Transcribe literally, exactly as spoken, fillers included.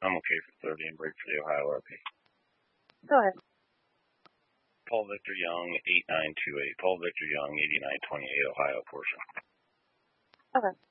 I'm okay for thirty and break for the Ohio R P. Go ahead. Paul Victor Young, eight nine two eight. Paul Victor Young, eighty-nine twenty-eight, Ohio portion. Okay.